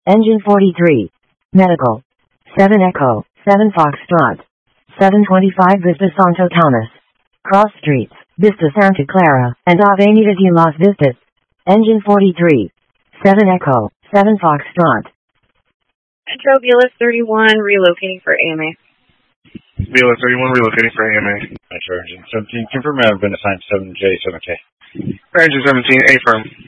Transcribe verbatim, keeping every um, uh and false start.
Engine forty-three. Medical. seven Echo, seven Foxtrot. seven twenty-five Vista Santo Thomas. Cross Streets, Vista Santa Clara, and Avenida de Las Vistas. Engine forty-three. seven Echo, seven Foxtrot. Metro Viola thirty-one, relocating for A M A. Viola thirty-one, relocating for A M A. Metro Engine seventeen, confirm I have been assigned seven J seven K. Engine seventeen, A firm.